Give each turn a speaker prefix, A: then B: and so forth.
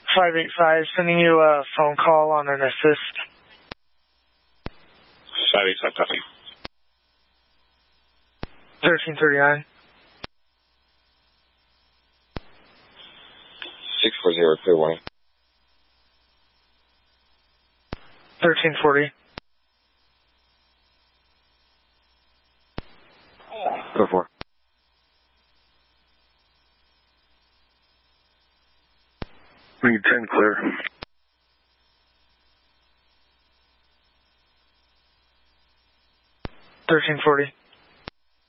A: 585, sending you a phone call on an assist.
B: 585, copy.
A: 1339.
B: 640, clear warning.
A: 1340.
B: Go for.
C: Ring 10, clear.
A: Thirteen 40.